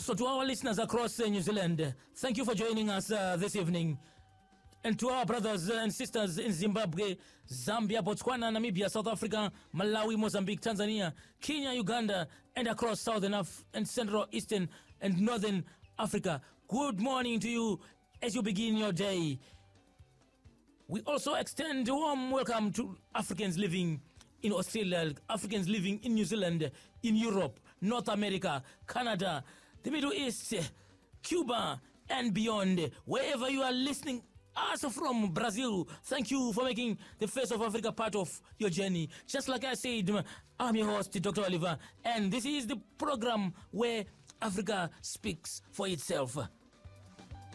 So to our listeners across New Zealand, thank you for joining us this evening. And to our brothers and sisters in Zimbabwe, Zambia, Botswana, Namibia, South Africa, Malawi, Mozambique, Tanzania, Kenya, Uganda, and across Southern and Central, Eastern, and Northern Africa, good morning to you as you begin your day. We also extend a warm welcome to Africans living in Australia, Africans living in New Zealand, in Europe, North America, Canada, the Middle East, Cuba, and beyond. Wherever you are listening us from, Brazil, thank you for making the Face of Africa part of your journey. Just like I said, I'm your host, Dr. Oliver, and this is the program where Africa speaks for itself.